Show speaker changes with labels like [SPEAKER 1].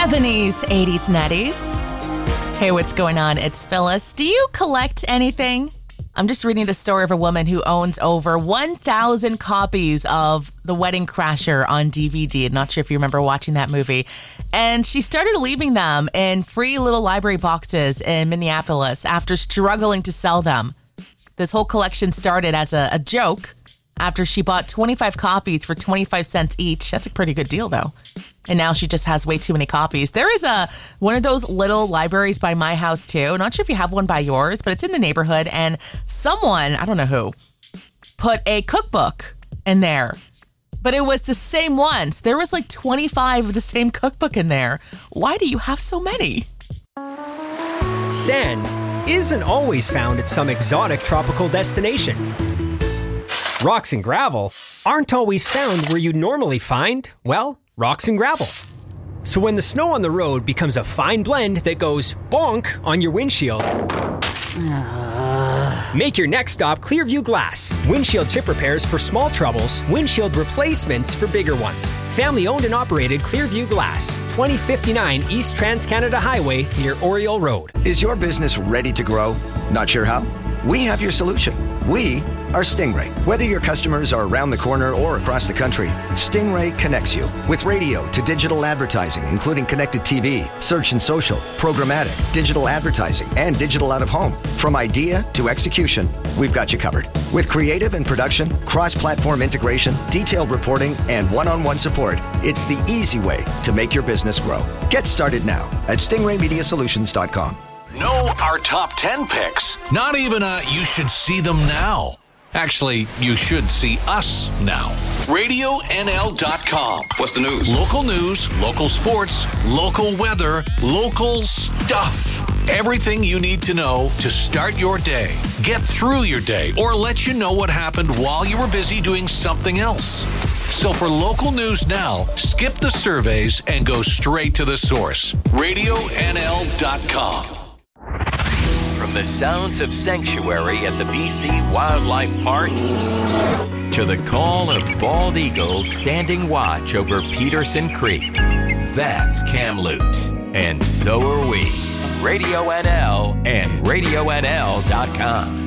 [SPEAKER 1] 70s, 80s, 90s. Hey, what's going on? It's Phyllis. Do you collect anything? I'm just reading the story of a woman who owns over 1,000 copies of The Wedding Crasher on DVD. I'm not sure if you remember watching that movie. And she started leaving them in free little library boxes in Minneapolis after struggling to sell them. This whole collection started as a joke after she bought 25 copies for 25 cents each. That's a pretty good deal, though. And now she just has way too many copies. There is one of those little libraries by my house, too. I'm not sure if you have one by yours, but it's in the neighborhood. And someone, I don't know who, put a cookbook in there. But it was the same one. So there was like 25 of the same cookbook in there. Why do you have so many?
[SPEAKER 2] Sand isn't always found at some exotic tropical destination. Rocks and gravel aren't always found where you'd normally find, well, rocks and gravel. So when the snow on the road becomes a fine blend that goes bonk on your windshield, make your next stop Clearview Glass. Windshield chip repairs for small troubles, windshield replacements for bigger ones. Family owned and operated Clearview Glass, 2059 East Trans-Canada Highway near Oriole Road.
[SPEAKER 3] Is your business ready to grow? Not sure how? We have your solution. We are Stingray. Whether your customers are around the corner or across the country, Stingray connects you with radio to digital advertising, including connected TV, search and social, programmatic, digital advertising, and digital out of home. From idea to execution, we've got you covered. With creative and production, cross-platform integration, detailed reporting, and one-on-one support, it's the easy way to make your business grow. Get started now at stingraymediasolutions.com.
[SPEAKER 4] Know our top 10 picks. Not even you should see them now. Actually, you should see us now. RadioNL.com.
[SPEAKER 5] What's the news?
[SPEAKER 4] Local news, local sports, local weather, local stuff. Everything you need to know to start your day, get through your day, or let you know what happened while you were busy doing something else. So for local news now, skip the surveys and go straight to the source. RadioNL.com.
[SPEAKER 6] From the sounds of sanctuary at the BC Wildlife Park to the call of bald eagles standing watch over Peterson Creek, that's Kamloops, and so are we. Radio NL and RadioNL.com.